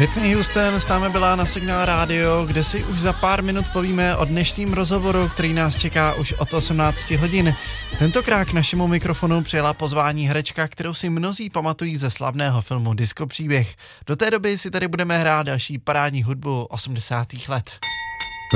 Whitney Houston s námi byla na Signál Radio, kde si už za pár minut povíme o dnešním rozhovoru, který nás čeká už od 18 hodin. Tentokrát k našemu mikrofonu přijela pozvání herečka, kterou si mnozí pamatují ze slavného filmu Disco příběh. Do té doby si tady budeme hrát další parádní hudbu 80. let.